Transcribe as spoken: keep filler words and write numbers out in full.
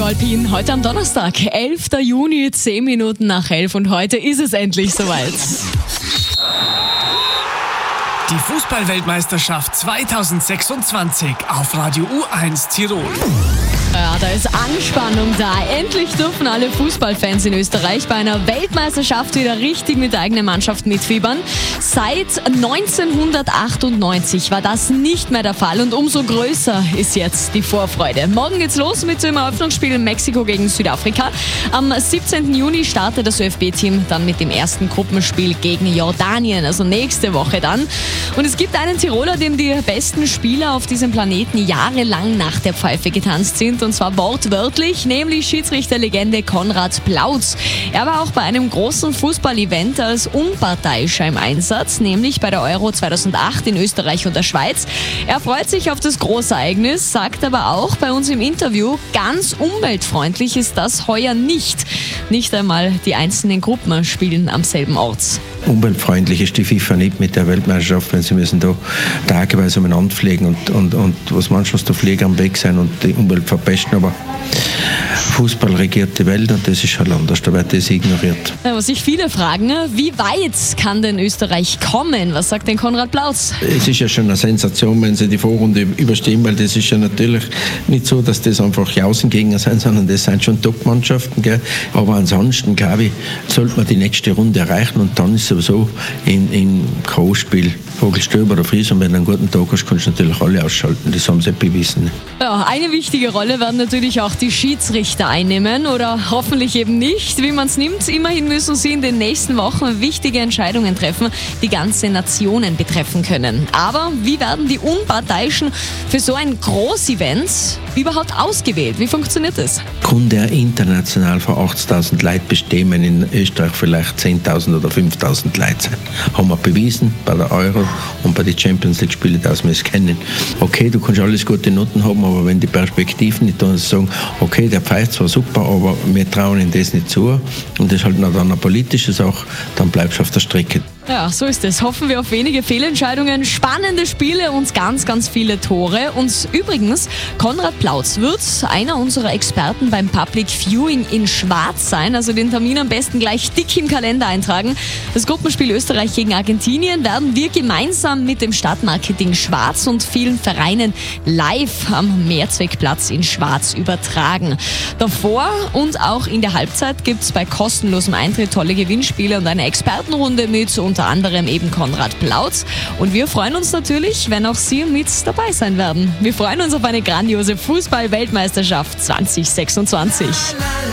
Radio Alpin. Heute am Donnerstag, elfter Juni, zehn Minuten nach elf und heute ist es endlich soweit. Die Fußball-Weltmeisterschaft zweitausendsechsundzwanzig auf Radio U eins Tirol. Ja, da ist Anspannung da. Endlich dürfen alle Fußballfans in Österreich bei einer Weltmeisterschaft wieder richtig mit der eigenen Mannschaft mitfiebern. Seit neunzehnhundertachtundneunzig war das nicht mehr der Fall und umso größer ist jetzt die Vorfreude. Morgen geht's los mit dem Eröffnungsspiel Mexiko gegen Südafrika. Am siebzehnten Juni startet das ÖFB-Team dann mit dem ersten Gruppenspiel gegen Jordanien, also nächste Woche dann. Und es gibt einen Tiroler, dem die besten Spieler auf diesem Planeten jahrelang nach der Pfeife getanzt sind. Und zwar wortwörtlich, nämlich Schiedsrichterlegende Konrad Plautz. Er war auch bei einem großen Fußball-Event als Unparteiischer im Einsatz, nämlich bei der Euro zweitausendacht in Österreich und der Schweiz. Er freut sich auf das Großereignis, sagt aber auch bei uns im Interview, ganz umweltfreundlich ist das heuer nicht. Nicht einmal die einzelnen Gruppen spielen am selben Ort. Umweltfreundlich ist die FIFA nicht mit der Weltmeisterschaft, wenn sie müssen da tageweise umeinander fliegen und, und, und was manchmal der Flieger am Weg sein und die Umwelt verpesten, aber Fußball regiert die Welt und das ist halt anders, da wird das ignoriert. Ja, was sich viele fragen, wie weit kann denn Österreich kommen? Was sagt denn Konrad Plautz? Es ist ja schon eine Sensation, wenn sie die Vorrunde überstehen, weil das ist ja natürlich nicht so, dass das einfach Außengegner sind, sondern das sind schon Top-Mannschaften, gell? Aber ansonsten, glaube ich, sollte man die nächste Runde erreichen und dann ist sowieso in, in K O-Spiel Vogelstöber oder Fries und wenn du einen guten Tag hast, kannst du natürlich alle ausschalten, das haben sie bewiesen. Ja, eine wichtige Rolle werden natürlich auch die Schiedsrichter einnehmen oder hoffentlich eben nicht, wie man es nimmt. Immerhin müssen sie in den nächsten Wochen wichtige Entscheidungen treffen, die ganze Nationen betreffen können. Aber wie werden die Unparteiischen für so ein Großevent überhaupt ausgewählt? Wie funktioniert das? Kunde international vor achtzigtausend Leuten bestehen, in Österreich vielleicht zehntausend oder fünftausend Leute sein. Haben wir bewiesen bei der Euro und bei den Champions League Spielen, dass wir es kennen. Okay, du kannst alles gute Noten haben, aber wenn die Perspektiven nicht da sind, sagen, okay, der pfeift zwar super, aber wir trauen ihm das nicht zu und das ist halt noch dann eine politische Sache, dann bleibst du auf der Strecke. Ja, so ist es. Hoffen wir auf wenige Fehlentscheidungen, spannende Spiele und ganz, ganz viele Tore. Und übrigens, Konrad Plautz wird einer unserer Experten beim Public Viewing in Schwaz sein. Also den Termin am besten gleich dick im Kalender eintragen. Das Gruppenspiel Österreich gegen Argentinien werden wir gemeinsam mit dem Stadtmarketing Schwaz und vielen Vereinen live am Mehrzweckplatz in Schwaz übertragen. Davor und auch in der Halbzeit gibt es bei kostenlosem Eintritt tolle Gewinnspiele und eine Expertenrunde mit und unter anderem eben Konrad Plautz. Und wir freuen uns natürlich, wenn auch Sie mit dabei sein werden. Wir freuen uns auf eine grandiose Fußball-Weltmeisterschaft zwanzig sechsundzwanzig.